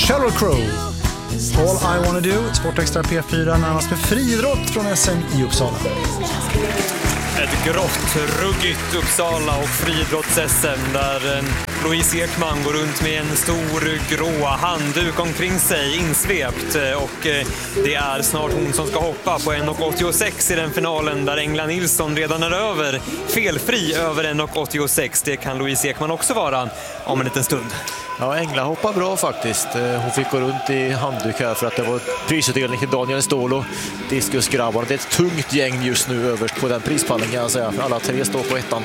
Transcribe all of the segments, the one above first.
Sheryl Crow. All I Wanna Do, Sportextra P4 närmast med friidrott från SM i Uppsala. Ett grått, ruggigt Uppsala och friidrotts-SM där Louise Ekman går runt med en stor grå handduk omkring sig, insvept. Och det är snart hon som ska hoppa på 1,86 i den finalen där Engla Nilsson redan är över. Felfri över 1,86. Det kan Louise Ekman också vara om en liten stund. Ja, Engla hoppar bra faktiskt. Hon fick gå runt i handduk här för att det var prisutdelning till Daniel Ståhl och diskusgrabbarna. Det är ett tungt gäng just nu överst på den prispallen kan jag säga. För alla tre står på ettan.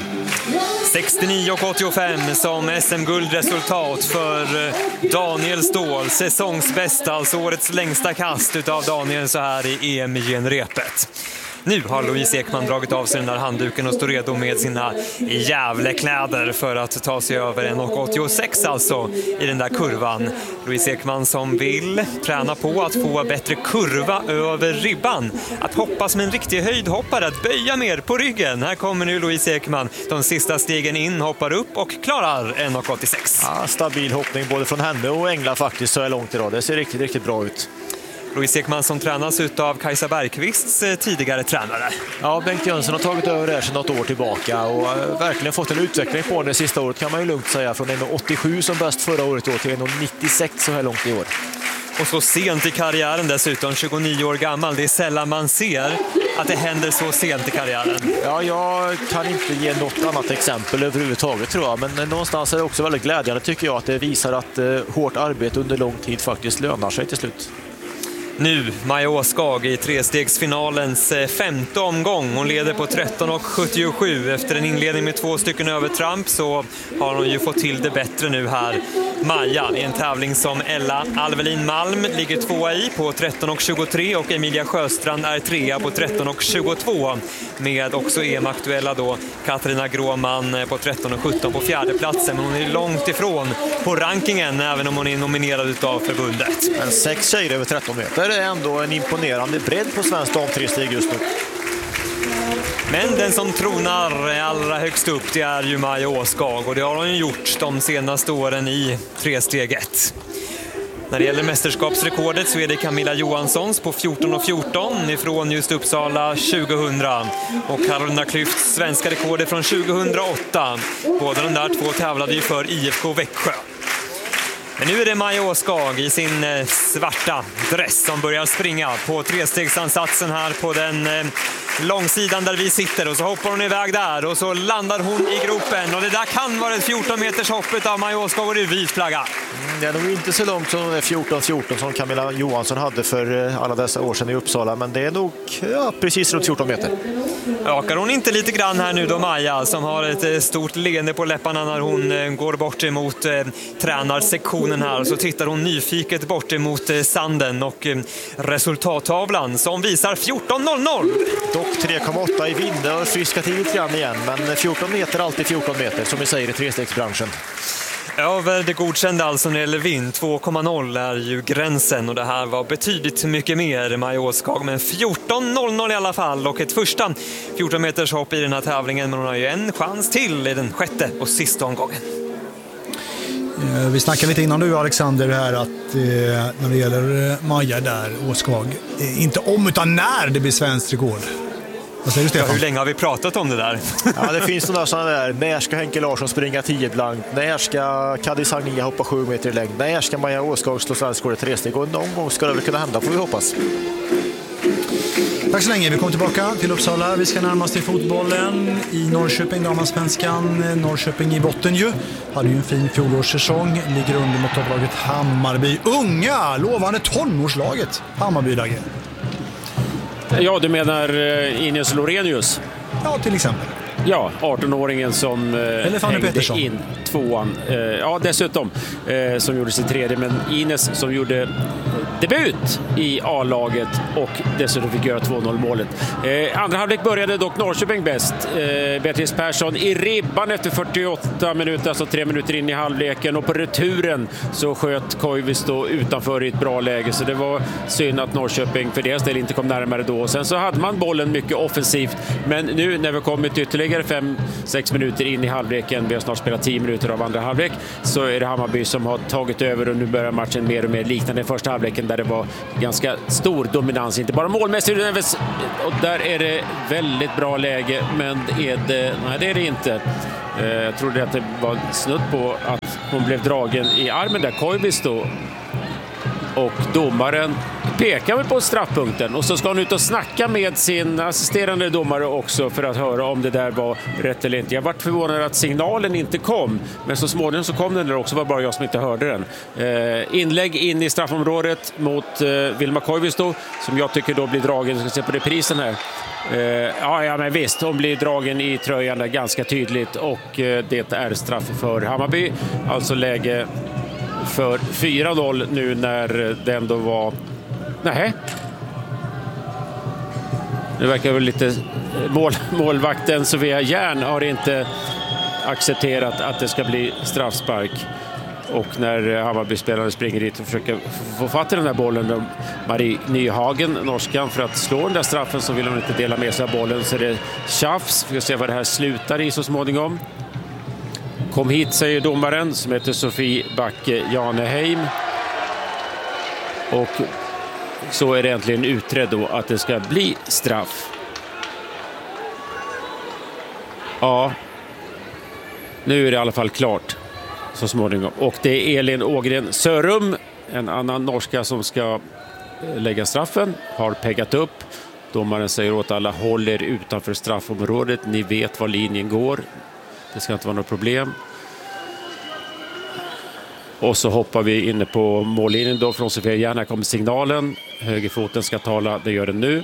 69,85 som SM-guldresultat för Daniel Ståhl. Säsongsbästa, alltså årets längsta kast utav Daniel så här i EM-genrepet. Nu har Louise Ekman dragit av sig den där handduken och står redo med sina jävlekläder för att ta sig över 1,86 alltså i den där kurvan. Louise Ekman som vill träna på att få bättre kurva över ribban. Att hoppa som en riktig höjdhoppare, att böja mer på ryggen. Här kommer nu Louise Ekman. De sista stegen in, hoppar upp och klarar 1,86. Ja, stabil hoppning både från henne och Engla faktiskt så är långt idag. Det ser riktigt, riktigt bra ut. Louise Ekman som tränas av Kajsa Bergqvists tidigare tränare. Ja, Bengt Jönsson har tagit över det här sedan något år tillbaka och verkligen fått en utveckling på det sista året kan man ju lugnt säga. Från 1,87 som bäst förra året då till 1,96 så här långt i år. Och så sent i karriären dessutom, 29 år gammal. Det är sällan man ser att det händer så sent i karriären. Ja, jag kan inte ge något annat exempel överhuvudtaget tror jag. Men någonstans är det också väldigt glädjande tycker jag att det visar att hårt arbete under lång tid faktiskt lönar sig till slut. Nu Maja Åskag i trestegsfinalens femte omgång. Hon leder på 13,77. Efter en inledning med 2 stycken övertramp så har hon ju fått till det bättre nu här. Maja i en tävling som Ella Alvelin Malm ligger 2 i på 13,23 och Emilia Sjöstrand är 3 på 13,22. Med också EM-aktuella då Katarina Gråman på 13,17 på fjärde platsen. Men hon är långt ifrån på rankingen även om hon är nominerad av förbundet. Men 6 tjejer över 13 meter är ändå en imponerande bredd på svensk damtresteg just nu. Men den som tronar allra högst upp det är ju Maja Åskag och det har hon ju gjort de senaste åren i tresteget. När det gäller mästerskapsrekordet så är det Camilla Johanssons på 14,14 ifrån just Uppsala 2000 och Carolina Klüfts svenska rekordet från 2008. Båda de där två tävlade ju för IFK Växjö. Men nu är det Maja Åskag i sin svarta dress som börjar springa på trestegsansatsen här på den långsidan där vi sitter. Och så hoppar hon iväg där och så landar hon i gropen. Och det där kan vara ett 14 meters hoppet av Maja Åskag och det är vit flagga. Det är nog inte så långt som 14-14 som Camilla Johansson hade för alla dessa år sedan i Uppsala. Men det är nog precis runt 14 meter. Ökar hon inte lite grann här nu då Maja som har ett stort leende på läpparna när hon går bort emot tränarsektionen här. Så tittar hon nyfiket bort emot sanden och resultattavlan som visar 14.00. Dock 3,8 i vind och friska till lite grann igen. Men 14 meter alltid 14 meter som vi säger i trestegsbranschen. Över det godkända alltså när det gäller vind 2,0 är ju gränsen och det här var betydligt mycket mer Maja Åskag, men 14.00 i alla fall och ett första 14 meters hopp i den här tävlingen, men hon har ju en chans till i den sjätte och sista omgången. Vi snackade lite innan du Alexander här att när det gäller Maja där, Åskag, inte om utan när det blir svenskt rekord. Vad säger du, Stefan? Hur länge har vi pratat om det där? Ja, det finns några sådana där. När ska Henke Larsson springa 10 blankt? När ska Kadis Agnia hoppa 7 meter i längd? När ska Maja Åskag slå svensk rekord i tresteg? Och någon gång ska det väl kunna hända, får vi hoppas. Tack så länge. Vi kommer tillbaka till Uppsala. Vi ska närmast till fotbollen i Norrköping, damallsvenskan. Norrköping i botten ju. Hade ju en fin fjolårssäsong. Ligger under mot topplaget Hammarby. Unga, lovande tonårslaget Hammarby, Dagge. Ja, du menar Ines Lorenius? Ja, till exempel. Ja, 18-åringen som hängde in 2:an. Ja, dessutom som gjorde sin tredje. Men Ines som gjorde debut i A-laget och dessutom fick göra 2-0-målet. Andra halvlek började dock Norrköping bäst. Beatrice Persson i ribban efter 48 minuter, alltså 3 minuter in i halvleken, och på returen så sköt Koivisto utanför i ett bra läge, så det var synd att Norrköping för deras del inte kom närmare då. Och sen så hade man bollen mycket offensivt, men nu när vi kommit ytterligare 5-6 minuter in i halvleken, vi har snart spelat 10 minuter av andra halvlek, så är det Hammarby som har tagit över och nu börjar matchen mer och mer liknande den första halvleken där det var ganska stor dominans, inte bara målmässigt, och där är det väldigt bra läge, men nej, det är det inte. Jag trodde att det var snudd på att hon blev dragen i armen där, Koivisto, och domaren pekar på straffpunkten och så ska hon ut och snacka med sin assisterande domare också för att höra om det där var rätt eller inte. Jag var förvånad att signalen inte kom, men så småningom så kom den där också, var bara jag som inte hörde den. Inlägg in i straffområdet mot Vilma Koivisto, som jag tycker då blir dragen. Vi ska se på reprisen här. Ja, men visst, hon blir dragen i tröjan där ganska tydligt, och det är straff för Hammarby. Alltså läge för 4-0 nu när det ändå var... Nej. Det verkar väl lite... Målvakten Sofia Järn har inte accepterat att det ska bli straffspark. Och när Hammarby-spelare springer dit och försöker få fatt i den här bollen, då Marie Nyhagen, norskan, för att slå den där straffen, så vill hon inte dela med sig av bollen, så är det tjafs. Vi ska se vad det här slutar i så småningom. Kom hit, säger domaren som heter Sofie Backe Janeheim. Och så är det äntligen utredd då att det ska bli straff. Ja, nu är det i alla fall klart så småningom. Och det är Elin Ågren Sörum, en annan norska, som ska lägga straffen. Har peggat upp. Domaren säger åt alla: håll er utanför straffområdet. Ni vet var linjen går. Det ska inte vara något problem. Och så hoppar vi inne på mållinjen då från Sofia Järn. Här kommer signalen. Högerfoten ska tala, det gör den nu.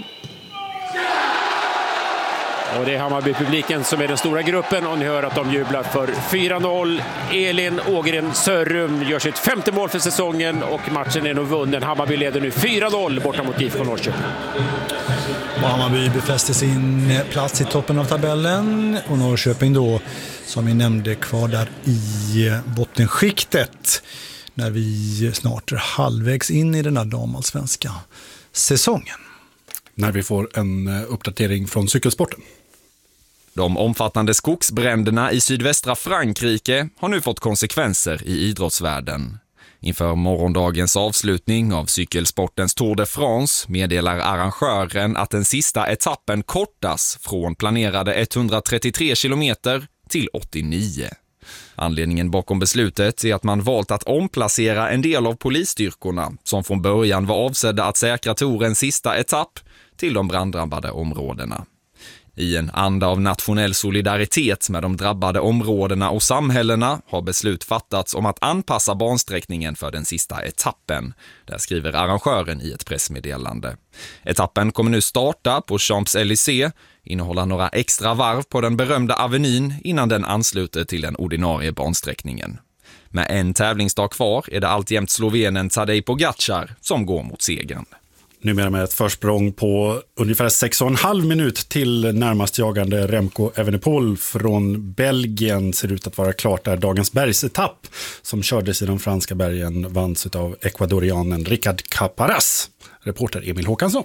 Och det är Hammarby-publiken som är den stora gruppen, och ni hör att de jublar för 4-0. Elin Ågren Sörum gör sitt 5:e mål för säsongen och matchen är nog vunnen. Hammarby leder nu 4-0 borta mot IFK Norrköping. Och Hammarby befäster sin plats i toppen av tabellen, och Norrköping då, som vi nämnde, kvar där i bottenskiktet när vi snart är halvvägs in i den här damallsvenska säsongen. När vi får en uppdatering från cykelsporten. De omfattande skogsbränderna i sydvästra Frankrike har nu fått konsekvenser i idrottsvärlden. Inför morgondagens avslutning av cykelsportens Tour de France meddelar arrangören att den sista etappen kortas från planerade 133 kilometer till 89. Anledningen bakom beslutet är att man valt att omplacera en del av polisstyrkorna som från början var avsedda att säkra Tourens sista etapp till de branddrabbade områdena. I en anda av nationell solidaritet med de drabbade områdena och samhällena har beslut fattats om att anpassa bansträckningen för den sista etappen. Där skriver arrangören i ett pressmeddelande. Etappen kommer nu starta på Champs-Élysées, innehålla några extra varv på den berömda avenyn innan den ansluter till den ordinarie bansträckningen. Med en tävlingsdag kvar är det alltjämt slovenen Tadej Pogačar som går mot segern. Numera med ett försprång på ungefär 6,5 minut till närmast jagande Remco Evenepoel från Belgien ser ut att vara klart där. Dagens bergsetapp som kördes i de franska bergen vanns av ekvadorianen Ricard Caparas. Reporter Emil Håkansson.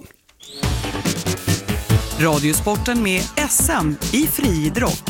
Radiosporten med SM i friidrott.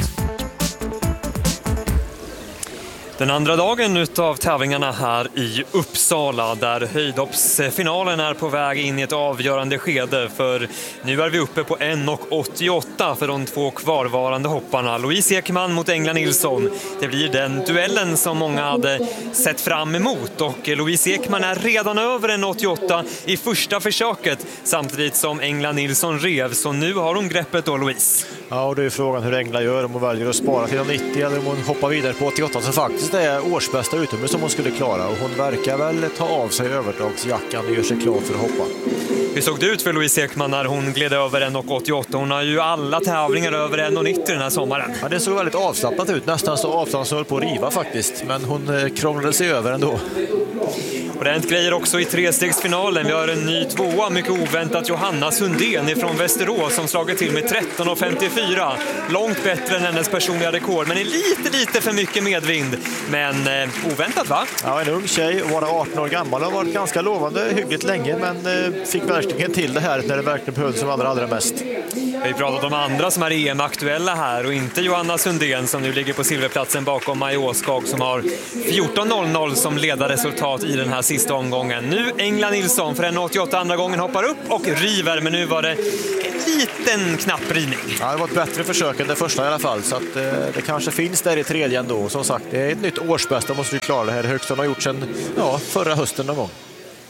Den andra dagen utav tävlingarna här i Uppsala, där höjdhoppsfinalen är på väg in i ett avgörande skede, för nu är vi uppe på 1,88 för de två kvarvarande hopparna. Louise Ekman mot Engla Nilsson. Det blir den duellen som många hade sett fram emot, och Louise Ekman är redan över 1,88 i första försöket samtidigt som Engla Nilsson rev, så nu har hon greppet då, Louise. Ja, och det är frågan hur Engla gör, om hon väljer att spara till 90 eller om hon hoppar vidare på 88, så faktiskt det är årsbästa utrymme som hon skulle klara, och hon verkar väl ta av sig överdragsjackan och gör sig klar för att hoppa. Hur såg det ut för Louise Ekman när hon gled över 1,88? Hon har ju alla tävlingar över 1,90 den här sommaren. Ja, det såg väldigt avslappnat ut, nästan så avslappnat som höll på att riva faktiskt, men hon krånglade sig över ändå. Och det har hänt grejer också i trestegsfinalen. Vi har en ny tvåa, mycket oväntat, Johanna Sundén ifrån Västerås som slagit till med 13,54. Långt bättre än hennes personliga rekord, men är lite för mycket medvind. Men oväntat, va? Ja, en ung tjej, bara 18 år gammal, har varit ganska lovande hyggligt länge, men fick verkligen till det här när det verkligen behövdes som allra mest. Vi har pratat om andra som är EM-aktuella här och inte Johanna Sundén som nu ligger på silverplatsen bakom Maja Åskag som har 14.00 som ledarresultat i den här sista omgången. Nu Engla Nilsson för 1,88 andra gången hoppar upp och river, men nu var det en liten knapp rivning. Ja, det var ett bättre försök än det första i alla fall, så att det kanske finns där i tredje ändå. Som sagt, det är ett nytt årsbästa, måste vi klara det här. Högsta har gjort sedan förra hösten någon gång.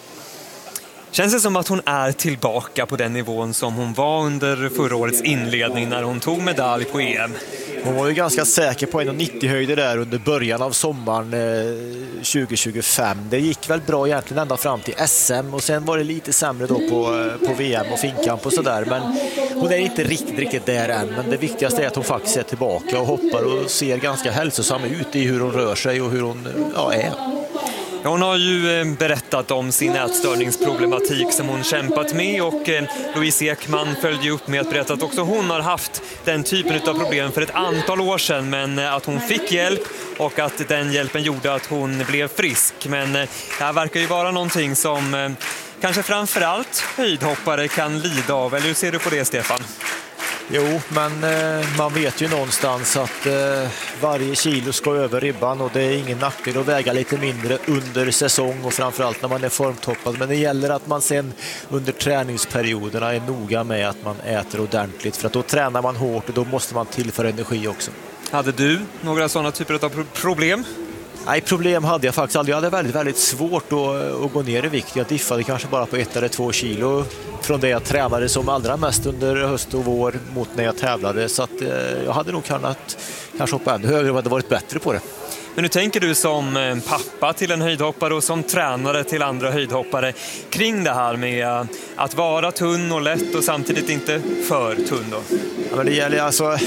Känns det som att hon är tillbaka på den nivån som hon var under förra årets inledning när hon tog medalj på EM? Hon var ju ganska säker på 1,90 höjder där under början av sommaren 2025. Det gick väl bra egentligen ända fram till SM och sen var det lite sämre då på VM och finkamp och sådär. Men hon är inte riktigt där än. Men det viktigaste är att hon faktiskt är tillbaka och hoppar och ser ganska hälsosam ut i hur hon rör sig och hur hon är. Hon har ju berättat om sin ätstörningsproblematik som hon kämpat med och Louise Ekman följde upp med att berätta att också hon har haft den typen av problem för ett antal år sedan, men att hon fick hjälp och att den hjälpen gjorde att hon blev frisk. Men det här verkar ju vara någonting som kanske framförallt höjdhoppare kan lida av. Eller hur ser du på det, Stefan? Jo, men man vet ju någonstans att varje kilo ska över ribban och det är ingen nackdel att väga lite mindre under säsong och framförallt när man är formtoppad. Men det gäller att man sen under träningsperioderna är noga med att man äter ordentligt, för att då tränar man hårt och då måste man tillföra energi också. Hade du några sådana typer av problem? Nej, problem hade jag faktiskt aldrig. Jag hade väldigt svårt att gå ner i vikt. Jag diffade kanske bara på 1 eller 2 kilo från det jag tränade som allra mest under höst och vår mot när jag tävlade. Så att jag hade nog kunnat kanske hoppa ännu högre och hade varit bättre på det. Men hur tänker du som pappa till en höjdhoppare och som tränare till andra höjdhoppare kring det här med att vara tunn och lätt och samtidigt inte för tunn då? Ja, men det gäller alltså...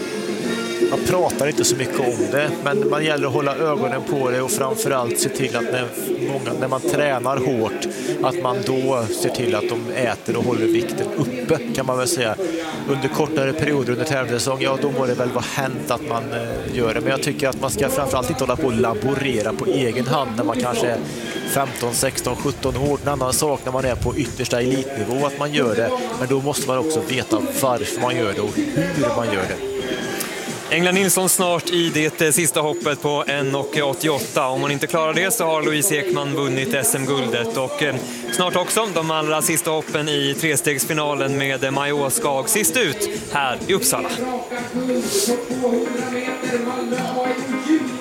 Man pratar inte så mycket om det, men man gäller att hålla ögonen på det och framförallt se till att när man tränar hårt att man då ser till att de äter och håller vikten uppe, kan man väl säga. Under kortare perioder under tävlingssäsong, då må det väl vara hänt att man gör det. Men jag tycker att man ska framförallt inte hålla på och laborera på egen hand när man kanske är 15, 16, 17 år. En annan sak när man är på yttersta elitnivå att man gör det, men då måste man också veta varför man gör det och hur man gör det. Engla Nilsson snart i det sista hoppet på 1,88. Om hon inte klarar det så har Louise Ekman vunnit SM-guldet. Och snart också de allra sista hoppen i trestegsfinalen med Maja Åskag sist ut här i Uppsala.